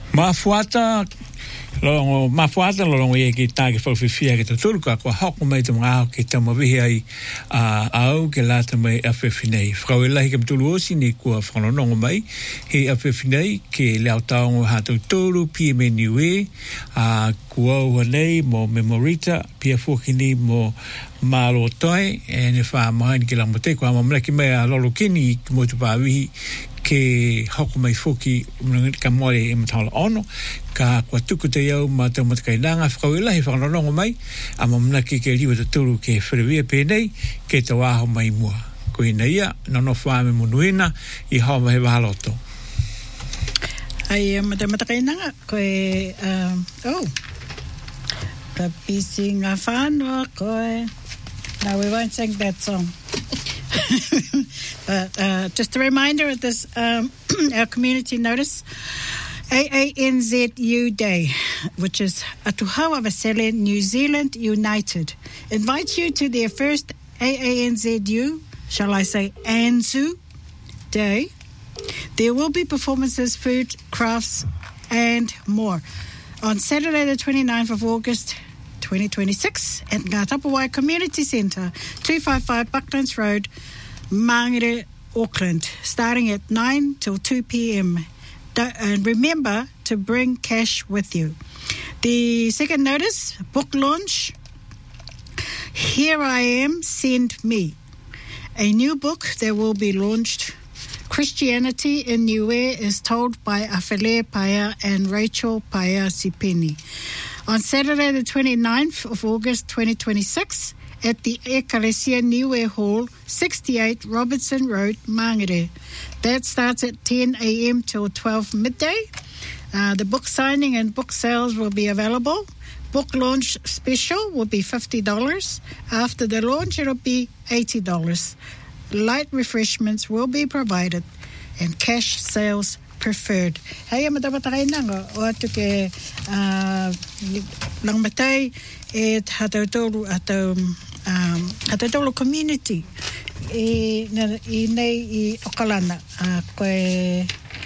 Mafuata lo ye ki tage fo fifia ke tulu ka ko hoko mai te mga ke te mawihi ai au ke lata mai a whiwhinei. Whakauela hi ke mtulu osi ni kua whanonongo mai he a whiwhinei ke leo taongo hatou tolu PMNUE kua ua nei mo Memorita pia fuakini mo malo toi e ne wha mahani ke lamate kua mamana ki mai a lolo kini ki mo tupawihi ke hoko mai fuki ka moe e matala ono ka kua tuku te iau ma te matakainanga whakauela he whanonongo mai a mamana ki ke liwa te turu ke whirewia pēnei ke te waho mai mua. Koe na ia, nono whaame munuina I hawa he wahaloto. Ai, matakainanga koe, ka pisi ngā whanua koe. No, we won't sing that song. But just a reminder of this, our community notice, AANZU Day, which is Atuhawa Vasele New Zealand United, invites you to their first AANZU, shall I say ANZU Day. There will be performances, food, crafts, and more on Saturday the 29th of August 2026 at Ngātapawai Community Centre, 255 Bucklands Road, Mangere, Auckland, starting at 9 till 2 p.m. And remember to bring cash with you. The second notice, book launch, Here I Am, Send Me, a new book that will be launched. Christianity in Niue is told by Afele Paya and Rachel Paya Sipini. On Saturday the 29th of August 2026 at the Ekalesia Niue Hall, 68 Robertson Road, Mangere. That starts at 10 a.m. till 12 midday. The book signing and book sales will be available. Book launch special will be $50. After the launch, it'll be $80. Light refreshments will be provided and cash sales preferred. Hei matawatakainanga o atu ke langmatai e hatautolu community I nei I Okalana koe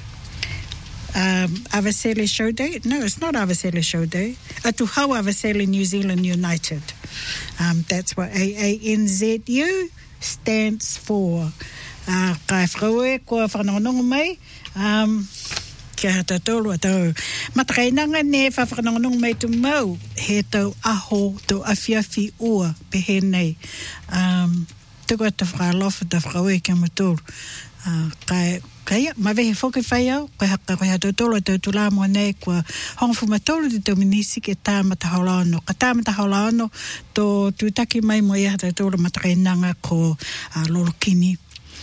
Avasele Show Day. No, it's not Avasele Show Day. Atuhawa Avasele New Zealand United. That's what AANZU stands for. Kai whakaue ko whanonongo mai kia hatatolu atau matakainanga ne whanonongo mai tu mau he tau aho tau awhiawhi ua pehe nei tuku ata whakalofa ta whakaue kia matolu kai mawehe whoki whaiau koe haka koe hatatolu atau tula mua nei kua hongofu matolu te tau minisi ke tā matahaulano ka tā matahaulano tō tūtaki mai mo ia hatatolu matakainanga ko lorokini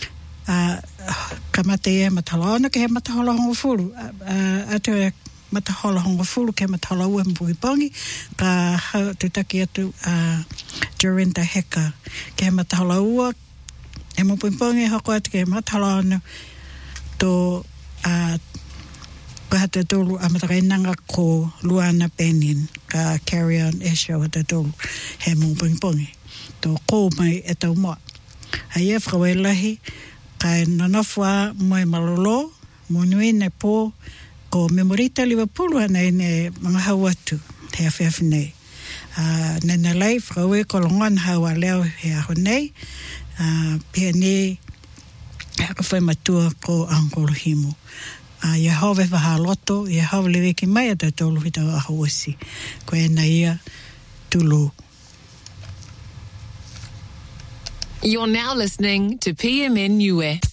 ka mate e matalaona ke he matahola hongo furu atu e matahola hongo furu ke matahola ua mpuipongi ka tutaki atu Jorinda Heka ke he matahola ua e mpuipongi hoko atu ke he matalaona to ka hata tolu a matakainanga ko Luana Benin ka Carry On Esho hata tolu he mpuipongi to ko mai e tau moa hai e whakawailahi kai nanofua moe malolo mo nui ne po ko Memorita Liverpool ana ne mga hawatu he awhiawhi nei nena lai whakaue ko longan hawa leo he aho nei pia ne haka whai matua ko Angolo Himo Yehova whahaloto Yehova lewe ki mai ata tolu hita aho osi ko e na ia tulu. You're now listening to PMN Niue.